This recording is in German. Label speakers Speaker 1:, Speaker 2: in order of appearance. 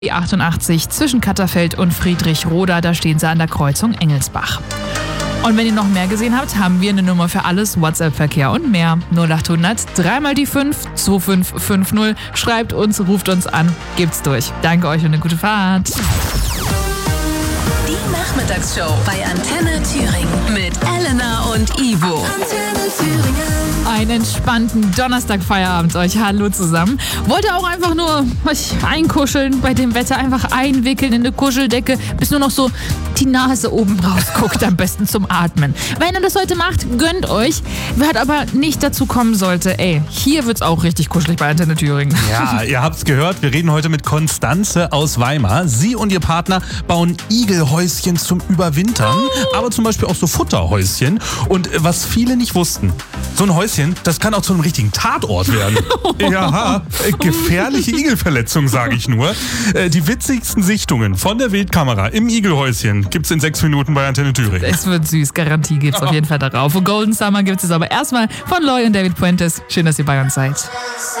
Speaker 1: Die 88 zwischen Katterfeld und Friedrichroda, da stehen sie an der Kreuzung Engelsbach. Und wenn ihr noch mehr gesehen habt, haben wir eine Nummer für alles, WhatsApp-Verkehr und mehr. 0800 3 die 5 2550. Schreibt uns, ruft uns an, gebt's durch. Danke euch und eine gute Fahrt.
Speaker 2: Die Nachmittagsshow bei Antenne Thüringen mit Elena und Ivo. Antenne Thüringen.
Speaker 1: Einen entspannten Donnerstag-Feierabend euch. Hallo zusammen. Wollt ihr auch einfach nur euch einkuscheln, bei dem Wetter einfach einwickeln in eine Kuscheldecke, bis nur noch so die Nase oben rausguckt, am besten zum Atmen. Wenn ihr das heute macht, gönnt euch. Wer aber nicht dazu kommen sollte, hier wird's auch richtig kuschelig bei Antenne Thüringen.
Speaker 3: Ja, ihr habt's gehört, wir reden heute mit Konstanze aus Weimar. Sie und ihr Partner bauen Igelhäuschen zum Überwintern, aber zum Beispiel auch so Futterhäuschen. Und was viele nicht wussten, so ein Häuschen, das kann auch zu einem richtigen Tatort werden. Ja, gefährliche Igelverletzung, sage ich nur. Die witzigsten Sichtungen von der Wildkamera im Igelhäuschen gibt's in 6 Minuten bei Antenne Thüringen.
Speaker 1: Es wird süß, Garantie geht's auf jeden Fall darauf. Und Golden Summer gibt's es aber erstmal von Loy und David Puentes. Schön, dass ihr bei uns seid.